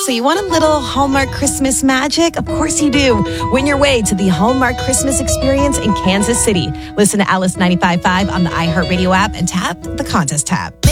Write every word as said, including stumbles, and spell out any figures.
So you want a little Hallmark Christmas magic? Of course you do. Win your way to the Hallmark Christmas experience in Kansas City. Listen to Alice ninety-five point five on the iHeartRadio app and tap the contest tab.